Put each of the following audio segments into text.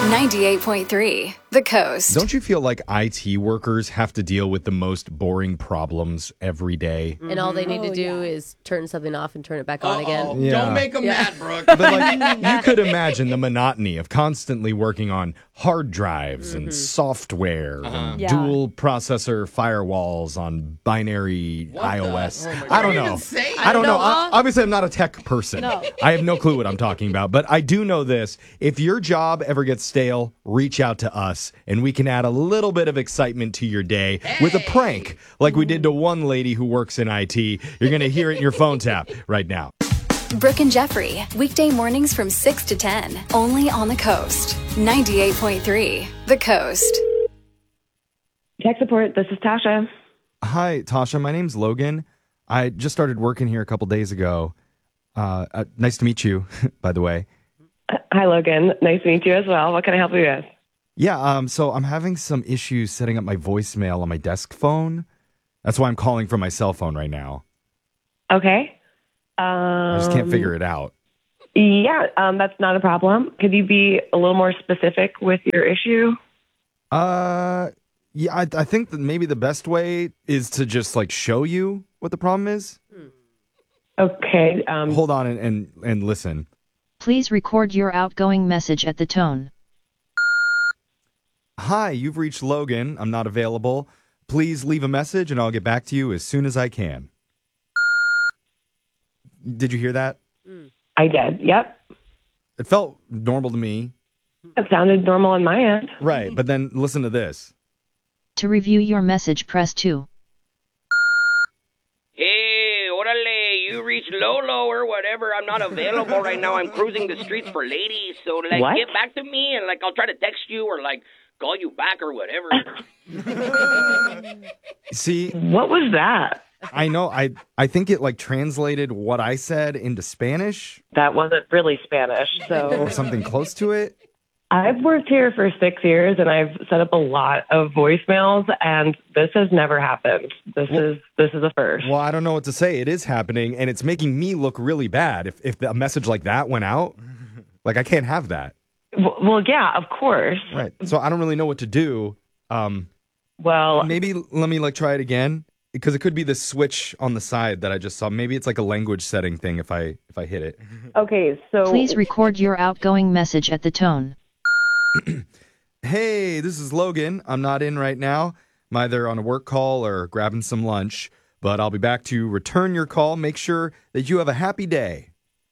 98.3 The Coast. Don't you feel like IT workers have to deal with the most boring problems every day? And all they need to do is turn something off and turn it back on again. Yeah. Don't make them mad, Brooke. But like, you could imagine the monotony of constantly working on hard drives and software and dual processor firewalls on binary iOS. I don't know. I don't know. Obviously, I'm not a tech person. No. I have no clue what I'm talking about. But I do know this. If your job ever gets stale, reach out to us and we can add a little bit of excitement to your day with a prank like we did to one lady who works in IT. You're going to hear it in your phone tap right now. Brooke and Jeffrey, weekday mornings from 6 to 10, only on The Coast. 98.3 The Coast. Tech support, this is Tasha. Hi, Tasha. My name's Logan. I just started working here a couple days ago. Nice to meet you, by the way. Hi, Logan. Nice to meet you as well. What can I help you with? Yeah, so I'm having some issues setting up my voicemail on my desk phone. That's why I'm calling from my cell phone right now. Okay. I just can't figure it out. Yeah, that's not a problem. Could you be a little more specific with your issue? Yeah, I think that maybe the best way is to just like show you what the problem is. Okay. Hold on and listen. Please record your outgoing message at the tone. Hi, you've reached Logan. I'm not available. Please leave a message and I'll get back to you as soon as I can. Did you hear that? I did. Yep. It felt normal to me. It sounded normal on my end. Right, but then listen to this. To review your message, press 2. Hey, orale, you reached Lolo or whatever. I'm not available right now. I'm cruising the streets for ladies. So, like, What? get back to me and, like, I'll try to text you or, like, call you back or whatever. See, What was that? I know. I think it like translated what I said into Spanish That wasn't really Spanish. So or something close to it. I've worked here for 6 years and I've set up a lot of voicemails and this has never happened. This is a first. Well, I don't know what to say. It is happening, and it's making me look really bad. If a message like that went out, like I can't have that. Well, yeah, of course. Right. So I don't really know what to do. Well, Maybe let me like try it again, because it could be the switch on the side that I just saw. Maybe it's like a language setting thing if I hit it. okay, so Please record your outgoing message at the tone. Hey, this is Logan. I'm not in right now. I'm either on a work call or grabbing some lunch, but I'll be back to return your call. Make sure that you have a happy day.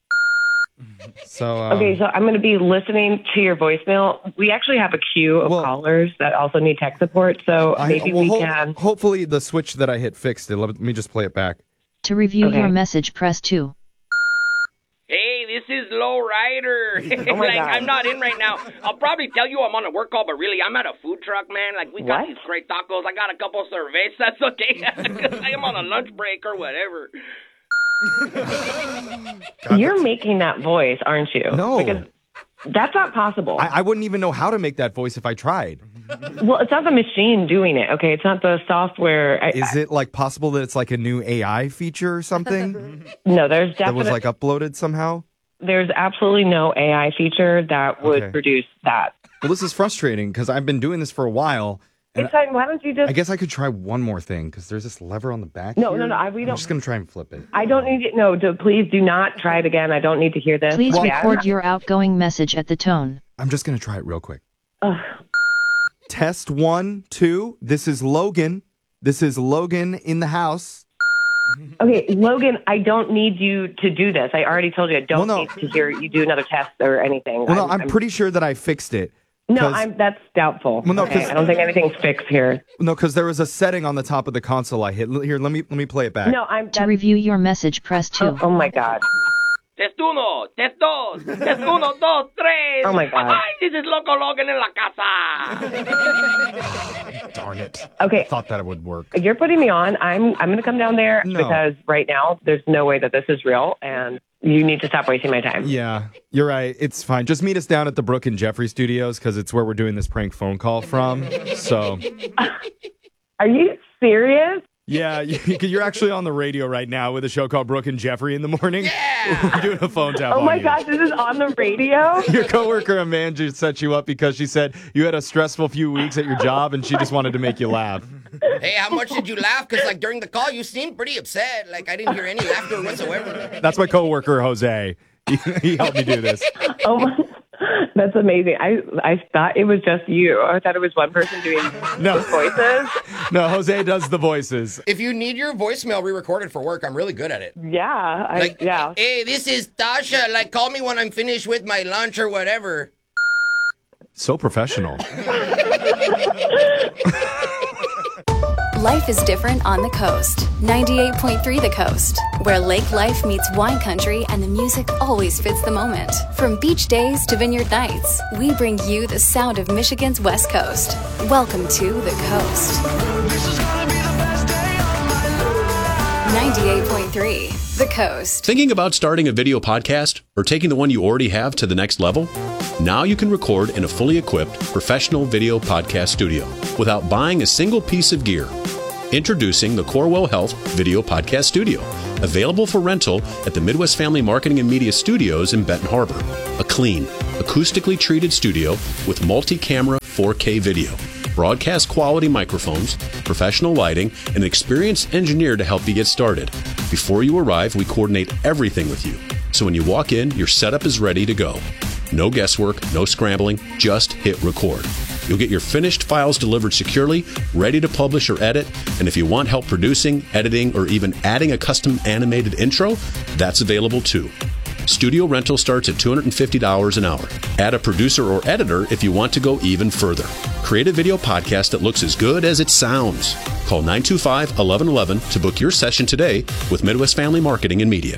So okay, so I'm going to be listening to your voicemail. We actually have a queue of callers that also need tech support, so maybe we can. Hopefully the switch that I hit fixed it. Let me just play it back. To review Okay. your message, press 2. Hey, this is Low Rider. Oh my like, God. I'm not in right now. I'll probably tell you I'm on a work call, but really, I'm at a food truck, man. Like, we got What? these great tacos. I got a couple cervezas, okay? I am on a lunch break or whatever. You're making that voice, aren't you? No. Because that's not possible. I wouldn't even know how to make that voice if I tried. Well, it's not the machine doing it, okay? It's not the software. Is it like possible that it's like a new AI feature or something No, there's that was definitely like uploaded somehow? there's absolutely no AI feature that would Okay. produce that. Well, this is frustrating because I've been doing this for a while. And It's fine. Why don't you just? I guess I could try one more thing because there's this lever on the back. No, here. no, no, we I'm don't- just gonna try and flip it. I don't need it. No, please do not try it again. I don't need to hear this. Please again. record your outgoing message at the tone. I'm just gonna try it real quick. Ugh. Test 1, 2. This is Logan. This is Logan in the house. Okay, Logan, I don't need you to do this. I already told you I don't Well, no. need to hear you do another test or anything. Well, no, I'm pretty sure that I fixed it. No, 'cause- that's doubtful. Well, no, okay, 'cause- I don't think anything's fixed here. No, because there was a setting on the top of the console I hit. Here, let me play it back. No, I'm. To review your message, press 2. Oh my God. Test uno, test dos, test uno, dos, tres. Oh, my God. Ay, this is Loco Logan in la casa. Darn it. Okay. Thought that it would work. You're putting me on. I'm going to come down there No. because right now there's no way that this is real, and you need to stop wasting my time. Yeah, you're right. It's fine. Just meet us down at the Brooke and Jeffrey studios because it's where we're doing this prank phone call from. So, Are you serious? Yeah, you're actually on the radio right now with a show called Brooke and Jeffrey in the morning. Yeah. We're doing a phone tap Oh on my you. gosh, this is on the radio? Your coworker Amanda set you up because she said you had a stressful few weeks at your job and she just wanted to make you laugh. Hey, how much did you laugh? Because, like, during the call, you seemed pretty upset. Like, I didn't hear any laughter whatsoever. That's my coworker Jose. He helped me do this. Oh my, that's amazing. I thought it was just you. I thought it was one person doing No. the voices. No, Jose does the voices. If you need your voicemail re-recorded for work, I'm really good at it. Yeah, yeah. Hey, this is Tasha. Like, call me when I'm finished with my lunch or whatever. So professional. Life is different on the coast. 98.3 The Coast, where lake life meets wine country and the music always fits the moment. From beach days to vineyard nights, we bring you the sound of Michigan's West Coast. Welcome to The Coast. 98.3 The Coast. Thinking about starting a video podcast or taking the one you already have to the next level? Now you can record in a fully equipped professional video podcast studio without buying a single piece of gear. Introducing the Corewell Health Video Podcast Studio, available for rental at the Midwest Family Marketing and Media Studios in Benton Harbor. A clean, acoustically treated studio with multi-camera 4K video, broadcast quality microphones, professional lighting, and an experienced engineer to help you get started. Before you arrive, we coordinate everything with you. So when you walk in, your setup is ready to go. No guesswork, no scrambling, just hit record. You'll get your finished files delivered securely, ready to publish or edit, and if you want help producing, editing, or even adding a custom animated intro, that's available too. Studio rental starts at $250 an hour. Add a producer or editor if you want to go even further. Create a video podcast that looks as good as it sounds. Call 925-1111 to book your session today with Midwest Family Marketing and Media.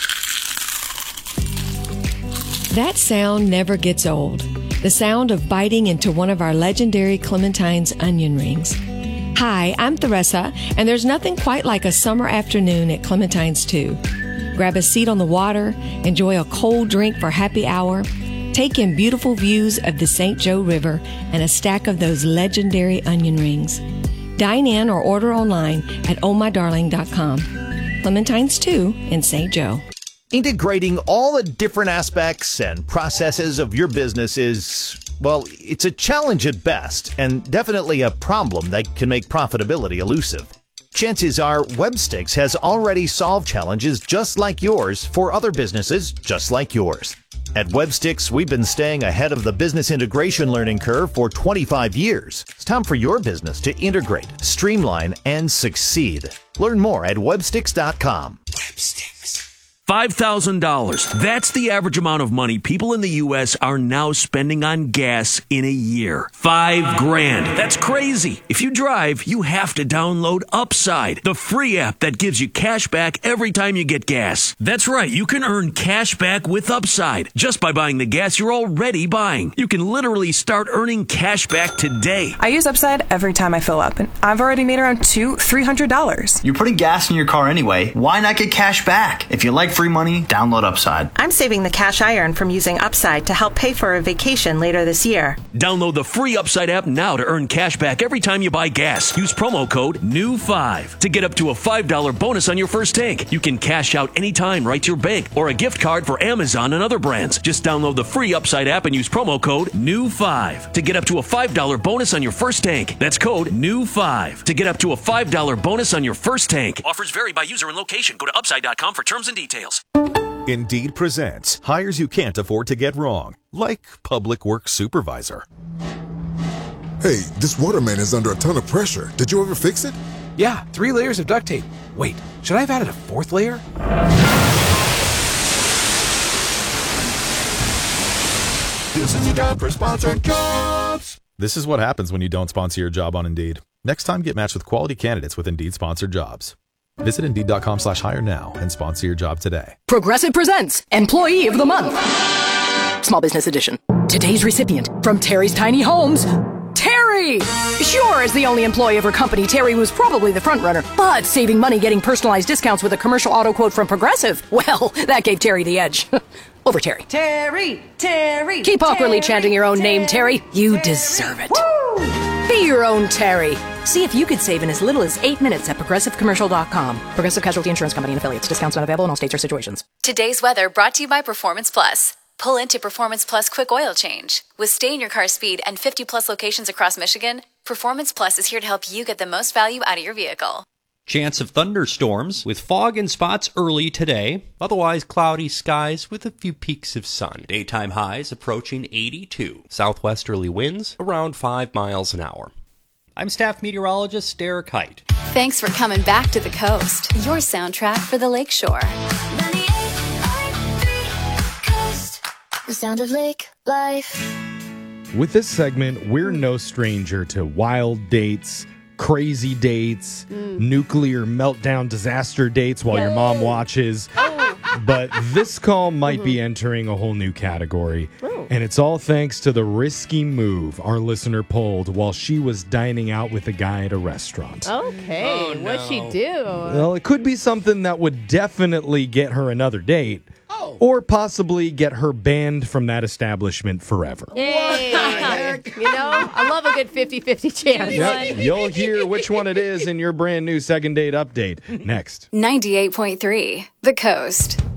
That sound never gets old. The sound of biting into one of our legendary Clementine's onion rings. Hi, I'm Theresa, and there's nothing quite like a summer afternoon at Clementine's 2. Grab a seat on the water, enjoy a cold drink for happy hour, take in beautiful views of the St. Joe River, and a stack of those legendary onion rings. Dine in or order online at ohmydarling.com. Clementine's 2 in St. Joe. Integrating all the different aspects and processes of your business is, well, it's a challenge at best and definitely a problem that can make profitability elusive. Chances are Webstix has already solved challenges just like yours for other businesses just like yours. At Webstix, we've been staying ahead of the business integration learning curve for 25 years. It's time for your business to integrate, streamline, and succeed. Learn more at webstix.com. $5,000. That's the average amount of money people in the U.S. are now spending on gas in a year. $5,000. That's crazy. If you drive, you have to download Upside, the free app that gives you cash back every time you get gas. That's right. You can earn cash back with Upside just by buying the gas you're already buying. You can literally start earning cash back today. I use Upside every time I fill up, and I've already made around $200-$300. You're putting gas in your car anyway. Why not get cash back? If you like free money, download Upside. I'm saving the cash I earn from using Upside to help pay for a vacation later this year. Download the free Upside app now to earn cash back every time you buy gas. Use promo code NEW5 to get up to a $5 bonus on your first tank. You can cash out anytime right to your bank or a gift card for Amazon and other brands. Just download the free Upside app and use promo code NEW5 to get up to a $5 bonus on your first tank. That's code NEW5 to get up to a $5 bonus on your first tank. Offers vary by user and location. Go to Upside.com for terms and details. Indeed presents hires you can't afford to get wrong, like public works supervisor. Hey, this waterman is under a ton of pressure. Did you ever fix it? Yeah, 3 layers of duct tape. Wait, should I have added a 4th layer? This is your job for sponsored jobs. This is what happens when you don't sponsor your job on Indeed. Next time, get matched with quality candidates with Indeed sponsored jobs. Visit Indeed.com/hire now and sponsor your job today. Progressive presents Employee of the Month. Small Business Edition. Today's recipient from Terry's Tiny Homes, Terry! Sure, as the only employee of her company, Terry was probably the front runner, but saving money getting personalized discounts with a commercial auto quote from Progressive, well, that gave Terry the edge. Over Terry. Terry! Keep awkwardly chanting your own name, Terry. You deserve it. Woo! Be your own Terry. See if you could save in as little as 8 minutes at ProgressiveCommercial.com. Progressive Casualty Insurance Company and Affiliates. Discounts not available in all states or situations. Today's weather brought to you by Performance Plus. Pull into Performance Plus Quick Oil Change. With stay-in-your-car speed and 50-plus locations across Michigan, Performance Plus is here to help you get the most value out of your vehicle. Chance of thunderstorms with fog and spots early today. Otherwise, cloudy skies with a few peaks of sun. Daytime highs approaching 82. Southwesterly winds around 5 miles an hour. I'm staff meteorologist Derek Height. Thanks for coming back to the coast. Your soundtrack for the Lakeshore. The sound of lake life. With this segment, we're no stranger to wild dates, crazy dates, nuclear meltdown disaster dates while your mom watches. But this call might be entering a whole new category. And it's all thanks to the risky move our listener pulled while she was dining out with a guy at a restaurant. Okay, what'd she do? Well, it could be something that would definitely get her another date. Or possibly get her banned from that establishment forever. Yay. You know, I love a good 50-50 chance. Yep. You'll hear which one it is in your brand new second date update next. 98.3 The Coast.